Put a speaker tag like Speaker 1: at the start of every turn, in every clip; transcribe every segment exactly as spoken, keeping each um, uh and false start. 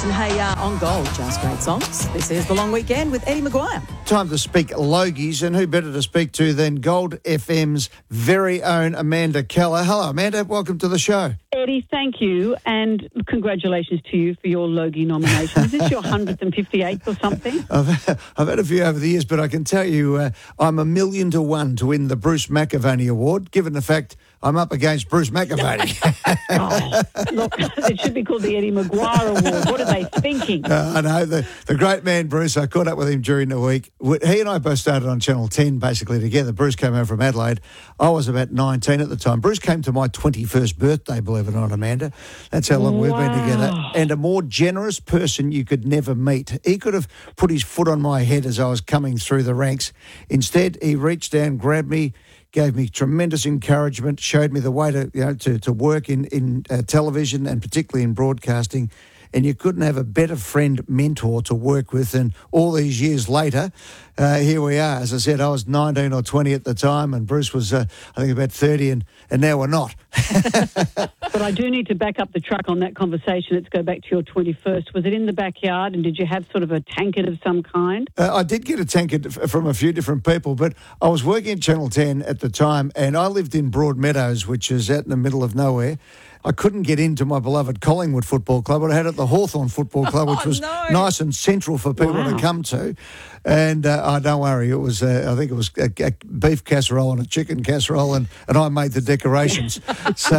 Speaker 1: and Hey Ya on Gold. Just great songs. This is The Long Weekend with Eddie Maguire.
Speaker 2: Time to speak Logies, and who better to speak to than Gold F M's very own Amanda Keller. Hello, Amanda. Welcome to the show.
Speaker 3: Eddie, thank you, and congratulations to you for your Logie nomination. Is this your one hundred fifty-eighth or something?
Speaker 2: I've, I've had a few over the years, but I can tell you uh, I'm a million to one to win the Bruce McAvaney Award, given the fact I'm up against Bruce McAvaney.
Speaker 3: oh, look, it should be called the Eddie Maguire Award. What are they thinking?
Speaker 2: Uh, I know. The, the great man, Bruce, I caught up with him during the week. He and I both started on Channel ten, basically, together. Bruce came over from Adelaide. I was about nineteen at the time. Bruce came to my twenty-first birthday, believe it or not, Amanda. That's how long
Speaker 3: wow.
Speaker 2: we've been together. And a more generous person you could never meet. He could have put his foot on my head as I was coming through the ranks. Instead, he reached down, grabbed me, gave me tremendous encouragement, showed me the way to you know to, to work in, in uh, television and particularly in broadcasting. And you couldn't have a better friend, mentor to work with. And all these years later, uh, here we are. As I said, I was nineteen or twenty at the time, and Bruce was, uh, I think, about thirty, and, and now we're not.
Speaker 3: But I do need to back up the truck on that conversation. Let's go back to your twenty-first. Was it in the backyard, and did you have sort of a tankard of some kind?
Speaker 2: Uh, I did get a tankard f- from a few different people, but I was working at Channel ten at the time, and I lived in Broadmeadows, which is out in the middle of nowhere. I couldn't get into my beloved Collingwood Football Club, but I had it at the Hawthorn Football Club, which
Speaker 1: oh,
Speaker 2: was
Speaker 1: no.
Speaker 2: nice and central for people
Speaker 3: wow.
Speaker 2: to come to. And uh, oh, don't worry, it was uh, I think it was a, a beef casserole and a chicken casserole, and, and I made the decorations. so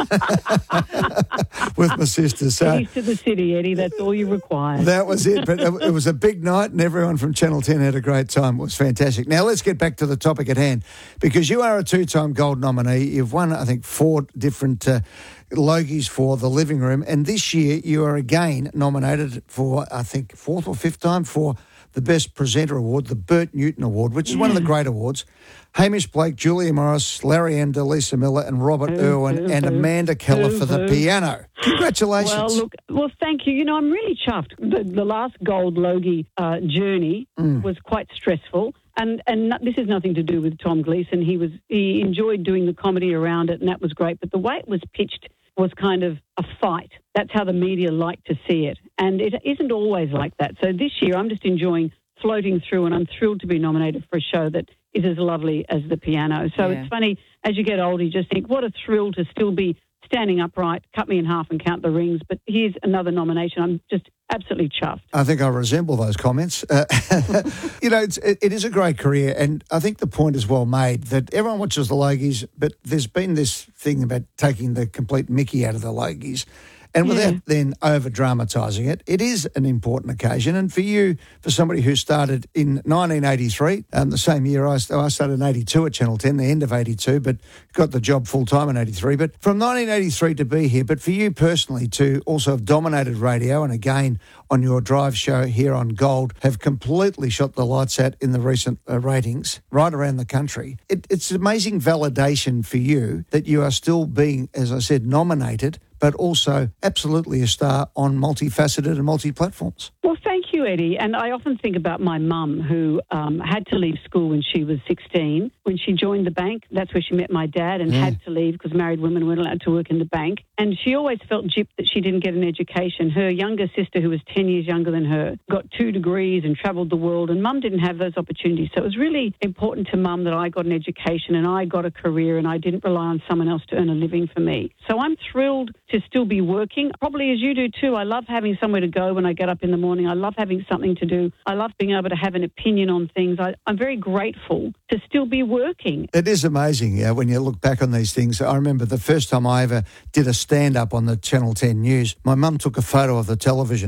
Speaker 2: with my sister. So
Speaker 3: East to the city, Eddie. That's all you require.
Speaker 2: that was it. But it, it was a big night, and everyone from Channel ten had a great time. It was fantastic. Now let's get back to the topic at hand, because you are a two-time Gold nominee. You've won, I think, four different Uh, Logies for the living room, and this year you are again nominated for, I think, fourth or fifth time for the Best Presenter Award, the Bert Newton Award, which is yeah. one of the great awards. Hamish Blake, Julia Morris, Larry Emder, Lisa Miller, and Robert
Speaker 3: ooh,
Speaker 2: Irwin,
Speaker 3: ooh,
Speaker 2: and
Speaker 3: ooh,
Speaker 2: Amanda Keller
Speaker 3: ooh,
Speaker 2: for the
Speaker 3: ooh.
Speaker 2: piano. Congratulations.
Speaker 3: Well, look, well, thank you. You know, I'm really chuffed. The, the last Gold Logie uh, journey
Speaker 2: Mm.
Speaker 3: was quite stressful. And and no, this has nothing to do with Tom Gleeson. He was he enjoyed doing the comedy around it, and that was great. But the way it was pitched was kind of a fight. That's how the media like to see it. And it isn't always like that. So this year I'm just enjoying floating through, and I'm thrilled to be nominated for a show that is as lovely as the piano. So
Speaker 1: Yeah.
Speaker 3: it's funny, as you get older, you just think, what a thrill to still be standing upright, cut me in half and count the rings. But here's another nomination. I'm just absolutely chuffed.
Speaker 2: I think I resemble those comments. Uh, you know, it's, it, it is a great career, and I think the point is well made that everyone watches the Logies, but there's been this thing about taking the complete mickey out of the Logies. And without
Speaker 3: Yeah.
Speaker 2: then over-dramatising it, it is an important occasion. And for you, for somebody who started in nineteen eighty-three, um, the same year I, I started in eighty-two at Channel ten, the end of eighty-two, but got the job full-time in eighty-three. But from nineteen eighty-three to be here, but for you personally to also have dominated radio, and again on your drive show here on Gold, have completely shot the lights out in the recent uh, ratings right around the country. It, it's amazing validation for you that you are still being, as I said, nominated, but also absolutely a star on multifaceted and multi-platforms.
Speaker 3: Well, thank you, Eddie. And I often think about my mum, who um, had to leave school when she was sixteen. When she joined the bank, that's where she met my dad, and
Speaker 2: Yeah.
Speaker 3: had to leave because married women weren't allowed to work in the bank. And she always felt gypped that she didn't get an education. Her younger sister, who was ten years younger than her, got two degrees and travelled the world, and mum didn't have those opportunities. So it was really important to mum that I got an education and I got a career, and I didn't rely on someone else to earn a living for me. So I'm thrilled to still be working, probably as you do too. I love having somewhere to go when I get up in the morning. I love having something to do. I love being able to have an opinion on things. I, I'm very grateful to still be working.
Speaker 2: It is amazing yeah, when you look back on these things. I remember the first time I ever did a stand-up on the Channel ten News, my mum took a photo of the television.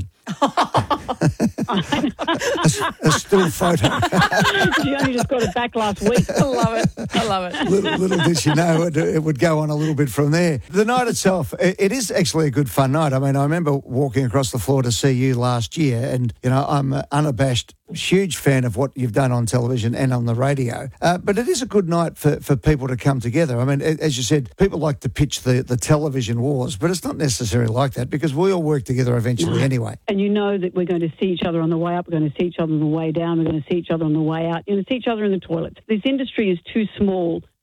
Speaker 2: a, a still photo.
Speaker 3: She only just got it back last week.
Speaker 1: I love it. I love it.
Speaker 2: little, little did she know it, it would go on a little bit from there. The night itself, it, it is actually a good fun night. I mean, I remember walking across the floor to see you last year, and, you know, I'm an unabashed, huge fan of what you've done on television and on the radio. Uh, but it is a good night for, for people to come together. I mean, as you said, people like to pitch the, the television wars, but it's not necessarily like that because we all work together eventually anyway.
Speaker 3: And you know that we're going to see each other on the way up, we're going to see each other on the way down, we're going to see each other on the way out, you're going to see each other in the toilets. This industry is too small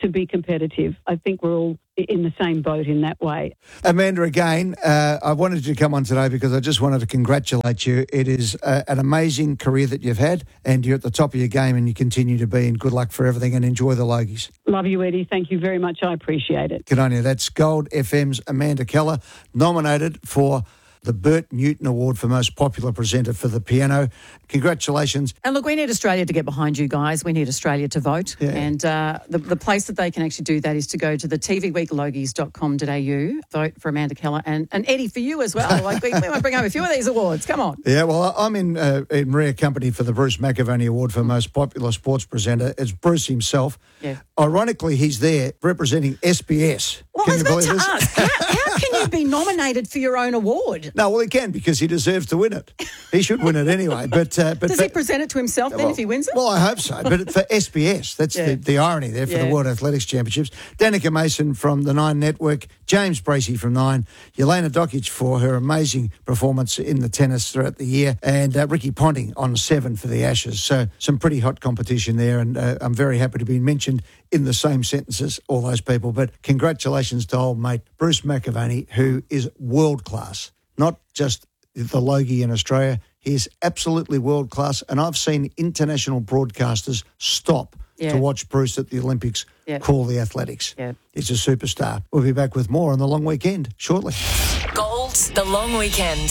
Speaker 3: to be competitive. I think we're all in the same boat in that way.
Speaker 2: Amanda, again, uh, I wanted you to come on today because I just wanted to congratulate you. It is uh, an amazing career that you've had, and you're at the top of your game, and you continue to be, and good luck for everything, and enjoy the Logies.
Speaker 3: Love you, Eddie. Thank you very much. I appreciate it.
Speaker 2: Good on you. That's Gold F M's Amanda Keller, nominated for the Bert Newton Award for Most Popular Presenter for the Piano. Congratulations.
Speaker 1: And look, we need Australia to get behind you guys. We need Australia to vote.
Speaker 2: Yeah.
Speaker 1: And uh, the, the place that they can actually do that is to go to the t v week logies dot com dot a u, vote for Amanda Keller, and, and Eddie, for you as well. Like, we, we might bring home a few of these awards. Come on.
Speaker 2: Yeah, well, I'm in uh, in rare company for the Bruce McAvaney Award for Most Popular Sports Presenter. It's Bruce himself.
Speaker 1: Yeah.
Speaker 2: Ironically, he's there representing S B S.
Speaker 1: Well,
Speaker 2: Can
Speaker 1: I
Speaker 2: you
Speaker 1: was about
Speaker 2: believe
Speaker 1: to
Speaker 2: this?
Speaker 1: ask, how, how can you be nominated for your own award?
Speaker 2: No, well, he can because he deserves to win it. He should win it anyway. But uh, but
Speaker 1: Does
Speaker 2: for,
Speaker 1: he present it to himself then
Speaker 2: well,
Speaker 1: if he wins it?
Speaker 2: Well, I hope so. But for S B S, that's
Speaker 1: Yeah.
Speaker 2: the, the irony there for
Speaker 1: Yeah.
Speaker 2: the World Athletics Championships. Danica Mason from the Nine Network, James Bracey from Nine, Jelena Dokic for her amazing performance in the tennis throughout the year, and uh, Ricky Ponting on Seven for the Ashes. So some pretty hot competition there, and uh, I'm very happy to be mentioned in the same sentences, all those people. But congratulations to old mate Bruce McAvaney, who is world class, not just the Logie in Australia. He is absolutely world class, and I've seen international broadcasters stop
Speaker 1: Yeah.
Speaker 2: to watch Bruce at the Olympics
Speaker 1: Yeah.
Speaker 2: call the athletics.
Speaker 1: Yeah.
Speaker 2: He's a superstar. We'll be back with more on the long weekend shortly.
Speaker 4: Gold, the long weekend.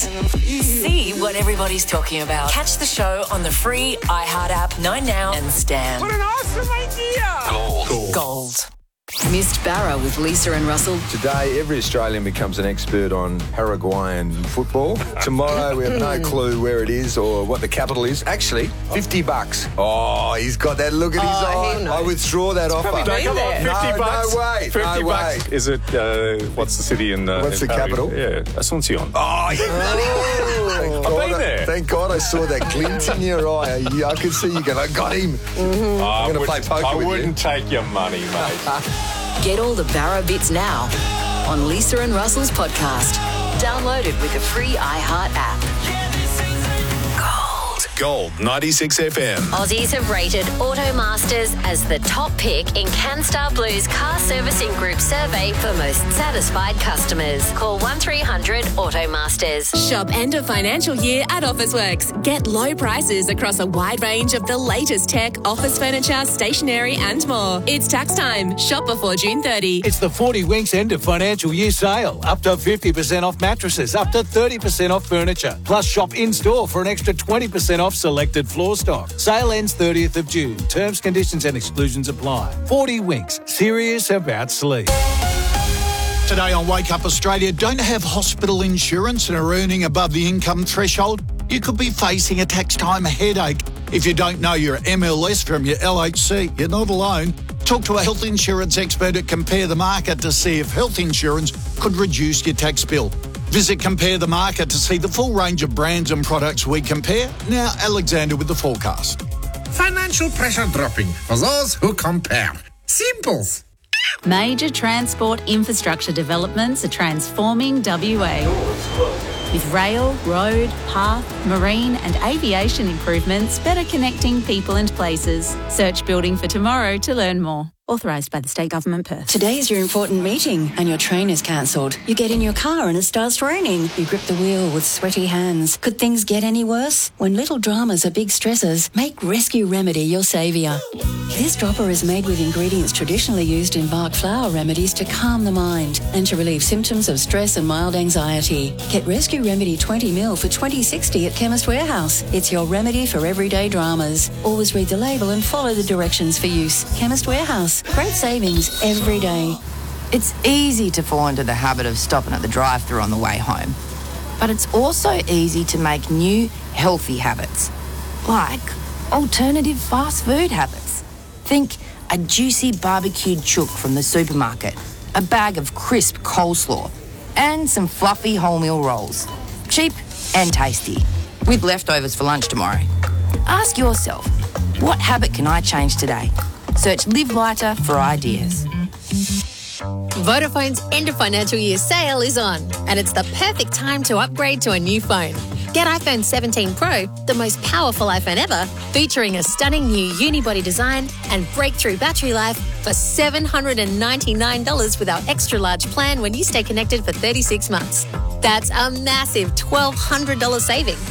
Speaker 4: See what everybody's talking about. Catch the show on the free iHeart app, Nine Now, and Stan.
Speaker 5: What an awesome idea!
Speaker 4: Gold. Gold. Missed Barra with Lisa and Russell.
Speaker 6: Today, every Australian becomes an expert on Paraguayan football. Tomorrow, we have no clue where it is or what the capital is. Actually, fifty bucks. Oh, he's got that look at his eye. I withdraw that offer.
Speaker 5: No, come on, fifty
Speaker 6: no,
Speaker 5: bucks.
Speaker 6: No way.
Speaker 5: fifty
Speaker 6: no
Speaker 5: bucks.
Speaker 6: way.
Speaker 5: Is it, uh, what's the city in uh,
Speaker 6: What's
Speaker 5: in
Speaker 6: the
Speaker 5: Paris?
Speaker 6: capital?
Speaker 5: Yeah, Asuncion.
Speaker 6: Oh, you
Speaker 5: I've
Speaker 6: Thank God
Speaker 5: been
Speaker 6: I-
Speaker 5: there.
Speaker 6: Thank God I saw that glint in your eye. Yeah, I could see you going, I got him.
Speaker 5: Oh, I
Speaker 6: I'm going to
Speaker 5: would-
Speaker 6: play poker
Speaker 5: I
Speaker 6: with you.
Speaker 5: wouldn't take your money, mate.
Speaker 4: Get all the Barra bits now on Lisa and Russell's podcast. Download it with the free iHeart app. Gold.
Speaker 7: Gold ninety-six F M.
Speaker 8: Aussies have rated Automasters as the top pick in CanStar Blue's car servicing group survey for most satisfied customers. Call one three hundred Automasters.
Speaker 9: Shop end of financial year at Officeworks. Get low prices across a wide range of the latest tech, office furniture, stationery and more. It's tax time. Shop before June thirtieth.
Speaker 10: It's the forty Winks end of financial year sale. Up to fifty percent off mattresses, up to thirty percent off furniture. Plus shop in-store for an extra twenty percent off selected floor stock. Sale ends thirtieth of June. Terms, conditions and exclusions apply. forty Winks. Serious about sleep.
Speaker 11: Today on Wake Up Australia, don't have hospital insurance and are earning above the income threshold? You could be facing a tax time headache. If you don't know your M L S from your L H C, you're not alone. Talk to a health insurance expert at Compare the Market to see if health insurance could reduce your tax bill. Visit Compare the Market to see the full range of brands and products we compare. Now, Alexander with the forecast.
Speaker 12: Financial pressure dropping for those who compare. Simples.
Speaker 13: Major transport infrastructure developments are transforming W A. With rail, road, path, marine and aviation improvements better connecting people and places. Search Building for Tomorrow to learn more. Authorised by the State Government, Perth.
Speaker 14: Today's your important meeting and your train is cancelled. You get in your car and it starts raining. You grip the wheel with sweaty hands. Could things get any worse? When little dramas are big stressors, make Rescue Remedy your saviour. This dropper is made with ingredients traditionally used in Bach flower remedies to calm the mind and to relieve symptoms of stress and mild anxiety. Get Rescue Remedy twenty mil for twenty sixty at Chemist Warehouse. It's your remedy for everyday dramas. Always read the label and follow the directions for use. Chemist Warehouse. Great savings every day.
Speaker 15: It's easy to fall into the habit of stopping at the drive-thru on the way home. But it's also easy to make new, healthy habits, like alternative fast food habits. Think a juicy barbecued chook from the supermarket, a bag of crisp coleslaw, and some fluffy wholemeal rolls. Cheap and tasty, with leftovers for lunch tomorrow. Ask yourself, what habit can I change today? Search Live Lighter for ideas.
Speaker 8: Vodafone's end of financial year sale is on, and it's the perfect time to upgrade to a new phone. Get
Speaker 16: Get iPhone seventeen Pro, the most powerful iPhone ever, featuring a stunning new unibody design and breakthrough battery life for seven hundred ninety-nine dollars with our extra large plan when you stay connected for thirty-six months. That's a massive twelve hundred dollars saving.